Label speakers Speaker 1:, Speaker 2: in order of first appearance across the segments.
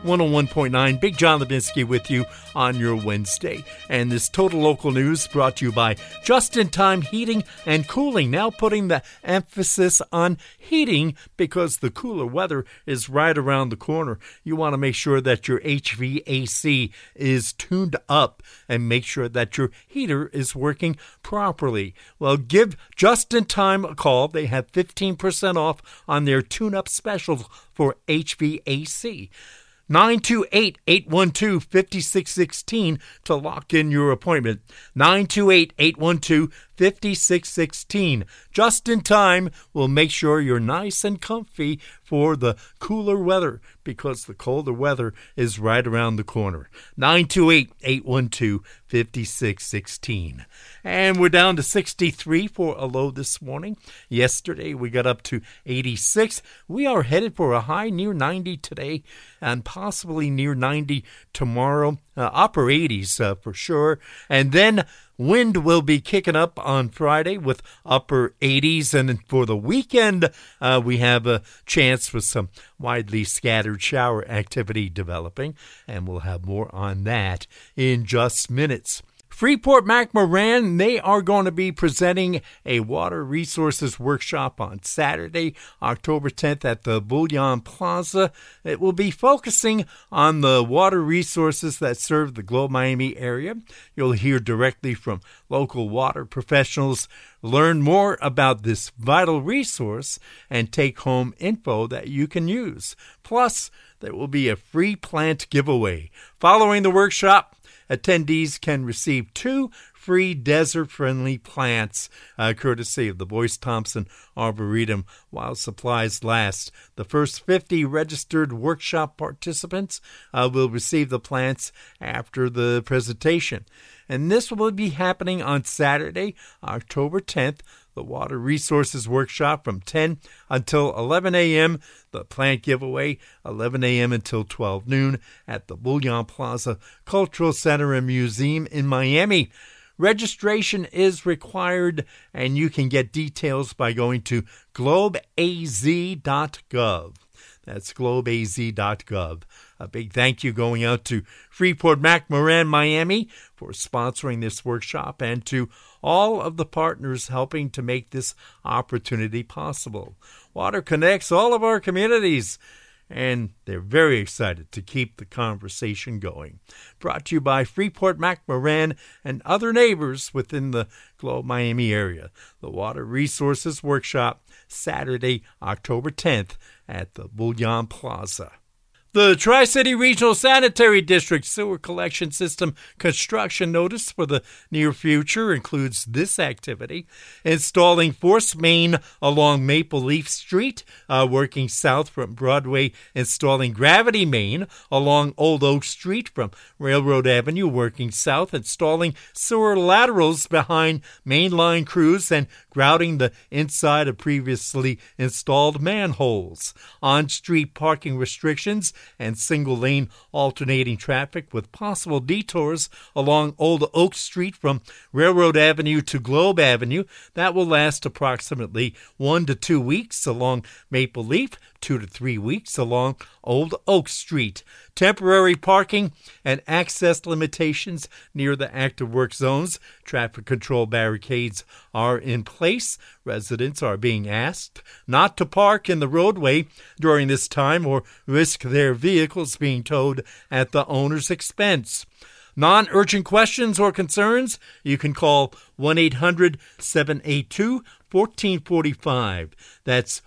Speaker 1: 101.9. Big John Levinsky with you on your Wednesday. And this Total Local News brought to you by Just In Time Heating and Cooling. Now putting the emphasis on heating because the cooler weather is right around the corner. You want to make sure that your HVAC is tuned up and make sure that your heater is working properly. Well, give Just In Time a call. They have 15% off on their tune-up specials for HVAC. 928-812-5616 to lock in your appointment. 928-812-5616. Just In Time will make sure you're nice and comfy for the cooler weather because the colder weather is right around the corner. 928-812-5616. And we're down to 63 for a low this morning. Yesterday we got up to 86. We are headed for a high near 90 today and possibly near 90 tomorrow. Upper 80s for sure. And then wind will be kicking up on Friday with upper 80s. And for the weekend, we have a chance for some widely scattered shower activity developing. And we'll have more on that in just minutes. Freeport-McMoRan, they are going to be presenting a water resources workshop on Saturday, October 10th at the Bullion Plaza. It will be focusing on the water resources that serve the Globe Miami area. You'll hear directly from local water professionals, learn more about this vital resource, and take home info that you can use. Plus, there will be a free plant giveaway. Following the workshop, attendees can receive 2 free desert-friendly plants, courtesy of the Boyce Thompson Arboretum, while supplies last. The first 50 registered workshop participants will receive the plants after the presentation. And this will be happening on Saturday, October 10th, the Water Resources Workshop from 10 until 11 a.m., the plant giveaway 11 a.m. until 12 noon at the Bullion Plaza Cultural Center and Museum in Miami. Registration is required, and you can get details by going to globeaz.gov. That's globeaz.gov. A big thank you going out to Freeport-McMoRan Miami for sponsoring this workshop and to all of the partners helping to make this opportunity possible. Water connects all of our communities, and they're very excited to keep the conversation going. Brought to you by Freeport-McMoRan and other neighbors within the Globe Miami area. The Water Resources Workshop, Saturday, October 10th at the Bullion Plaza. The Tri-City Regional Sanitary District Sewer Collection System construction notice for the near future includes this activity: installing force main along Maple Leaf Street, working south from Broadway, installing gravity main along Old Oak Street from Railroad Avenue, working south, installing sewer laterals behind mainline crews, and grouting the inside of previously installed manholes. On-street parking restrictions and single-lane alternating traffic with possible detours along Old Oak Street from Railroad Avenue to Globe Avenue. That will last approximately 1 to 2 weeks along Maple Leaf, 2 to 3 weeks along Old Oak Street. Temporary parking and access limitations near the active work zones. Traffic control barricades are in place. Residents are being asked not to park in the roadway during this time or risk their vehicles being towed at the owner's expense. Non-urgent questions or concerns, you can call 1-800-782-1445. That's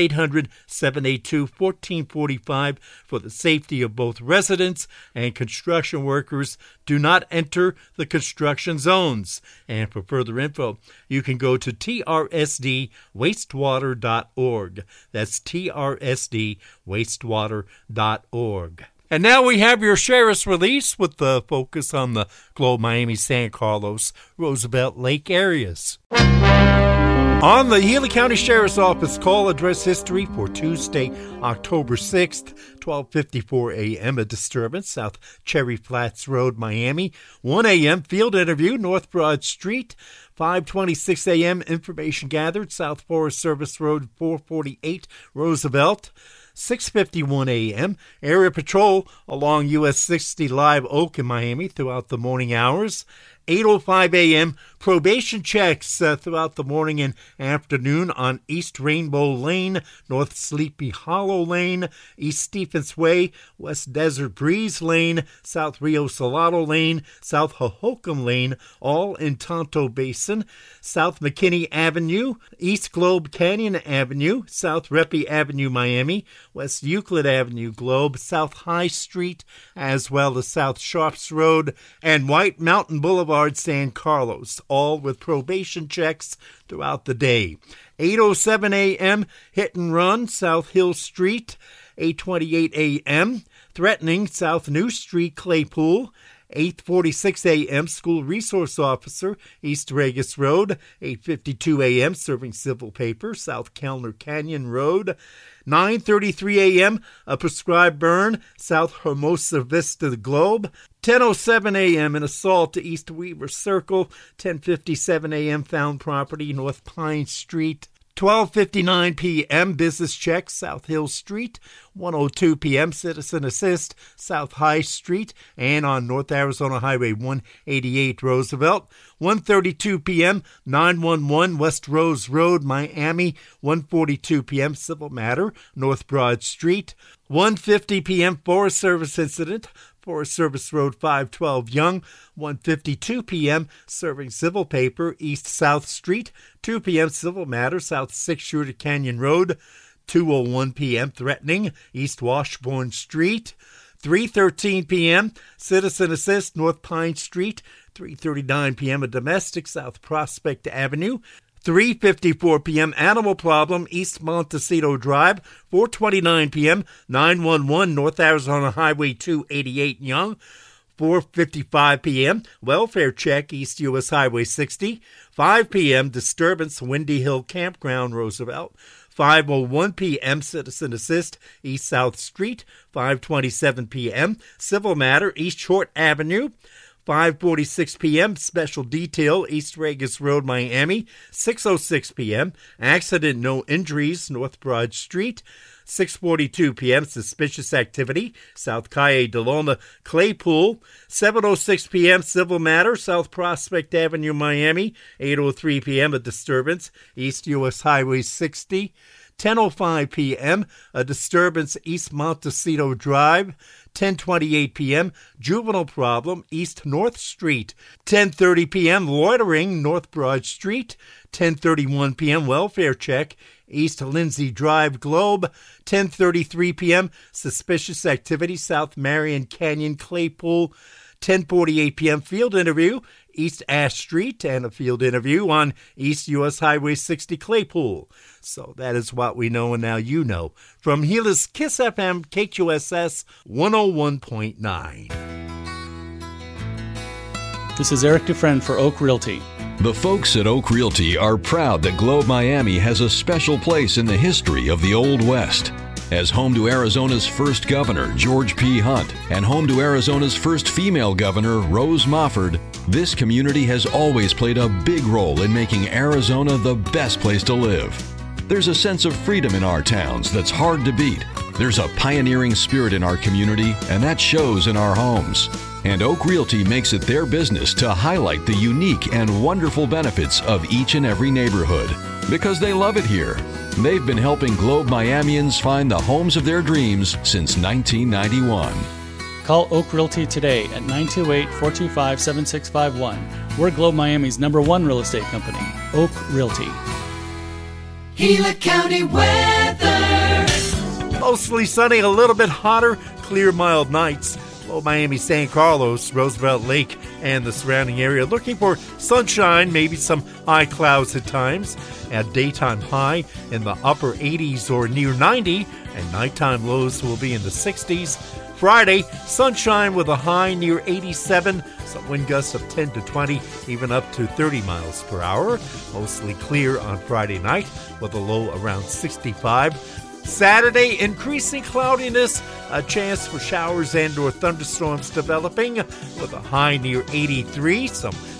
Speaker 1: 1-800-782-1445 for the safety of both residents and construction workers. Do not enter the construction zones. And for further info, you can go to trsdwastewater.org. That's trsdwastewater.org. And now we have your sheriff's release with the focus on the Globe Miami, San Carlos, Roosevelt Lake areas. On the Healy County Sheriff's Office call address history for Tuesday, October 6th, 12:54 a.m. A disturbance, South Cherry Flats Road, Miami. 1 a.m. field interview, North Broad Street. 5:26 a.m. information gathered, South Forest Service Road, 448, Roosevelt. 6:51 a.m. Area patrol along US 60 Live Oak in Miami throughout the morning hours. 8:05 a.m. Probation checks throughout the morning and afternoon on East Rainbow Lane, North Sleepy Hollow Lane, East Stephens Way, West Desert Breeze Lane, South Rio Salado Lane, South Hohokam Lane, all in Tonto Basin, South McKinney Avenue, East Globe Canyon Avenue, South Reppy Avenue, Miami, West Euclid Avenue, Globe, South High Street, as well as South Sharps Road, and White Mountain Boulevard, San Carlos, all with probation checks throughout the day. 8:07 a.m., hit and run, South Hill Street. 8:28 a.m., threatening, South New Street, Claypool. 8:46 a.m., school resource officer, East Regis Road. 8:52 a.m., serving civil paper, South Kellner Canyon Road. 9:33 a.m., a prescribed burn, South Hermosa Vista Globe. 10:07 a.m., an assault to East Weaver Circle. 10:57 a.m., found property, North Pine Street. 12:59 p.m., business check, South Hill Street. 1:02 p.m., citizen assist, South High Street, and on North Arizona Highway 188 Roosevelt. 1:32 p.m., 911 West Rose Road, Miami. 1:42 p.m., civil matter, North Broad Street. 1:50 p.m., Forest Service incident, Forest Service Road 512 Young. 1:52 p.m., serving civil paper, East South Street. 2 p.m., civil matter, South 6 Shooter Canyon Road. 2:01 p.m., threatening, East Washburn Street. 3:13 p.m., citizen assist, North Pine Street. 3:39 p.m., a domestic, South Prospect Avenue. 3:54 p.m., animal problem, East Montecito Drive. 4:29 p.m., 911 North Arizona Highway 288 Young. 4:55 p.m., welfare check, East U.S. Highway 60. 5 p.m., disturbance, Windy Hill Campground, Roosevelt. 5:01 p.m., citizen assist, East South Street. 5:27 p.m., civil matter, East Short Avenue. 5:46 p.m., special detail, East Regis Road, Miami. 6:06 p.m., accident, no injuries, North Broad Street. 6:42 p.m., suspicious activity, South Calle de Loma, Claypool. 7:06 p.m., civil matter, South Prospect Avenue, Miami. 8:03 p.m., a disturbance, East U.S. Highway 60. 10:05 p.m., a disturbance, East Montecito Drive. 10:28 p.m., juvenile problem, East North Street. 10:30 p.m., loitering, North Broad Street. 10:31 p.m., welfare check, East Lindsay Drive, Globe. 10:33 p.m., suspicious activity, South Marion Canyon, Claypool. 10:48 p.m., field interview, East Ash Street, and a field interview on East U.S. Highway 60, Claypool. So that is what we know, and now you know. From Gila's Kiss FM, KQSS 101.9.
Speaker 2: This is Eric Dufresne for Oak Realty.
Speaker 3: The folks at Oak Realty are proud that Globe Miami has a special place in the history of the Old West. As home to Arizona's first governor, George P. Hunt, and home to Arizona's first female governor, Rose Mofford, this community has always played a big role in making Arizona the best place to live. There's a sense of freedom in our towns that's hard to beat. There's a pioneering spirit in our community, and that shows in our homes. And Oak Realty makes it their business to highlight the unique and wonderful benefits of each and every neighborhood, because they love it here. They've been helping Globe Miamians find the homes of their dreams since 1991.
Speaker 2: Call Oak Realty today at 928-425-7651. We're Globe Miami's #1 real estate company, Oak Realty.
Speaker 4: Gila County weather.
Speaker 1: Mostly sunny, a little bit hotter, clear, mild nights. Globe Miami, San Carlos, Roosevelt Lake, and the surrounding area. Looking for sunshine, maybe some high clouds at times. At daytime high in the upper 80s or near 90, and nighttime lows will be in the 60s. Friday, sunshine with a high near 87, some wind gusts of 10 to 20, even up to 30 miles per hour. Mostly clear on Friday night with a low around 65. Saturday, increasing cloudiness, a chance for showers and or thunderstorms developing with a high near 83, some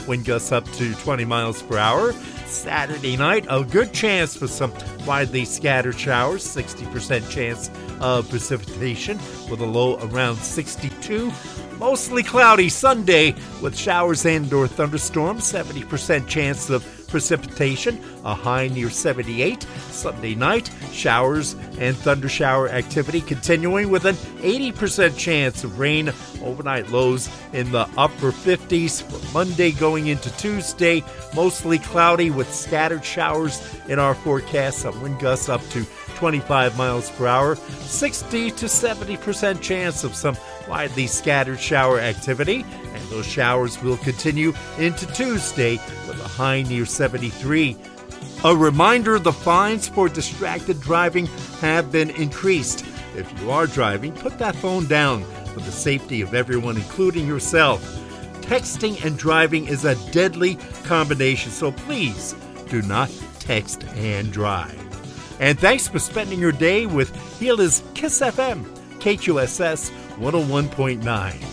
Speaker 1: Wind gusts up to 20 miles per hour. Saturday night, a good chance for some widely scattered showers, 60% chance of precipitation with a low around 62. Mostly cloudy Sunday with showers and/or thunderstorms, 70% chance of precipitation, a high near 78. Sunday night, showers and thunder shower activity continuing with an 80% chance of rain. Overnight lows in the upper 50s. For Monday going into Tuesday, mostly cloudy with scattered showers in our forecast. Some wind gusts up to 25 miles per hour. 60 to 70% chance of some widely scattered shower activity. And those showers will continue into Tuesday with a high near 73. A reminder, the fines for distracted driving have been increased. If you are driving, put that phone down for the safety of everyone, including yourself. Texting and driving is a deadly combination, so please do not text and drive. And thanks for spending your day with Gila's Kiss FM, KQSS 101.9.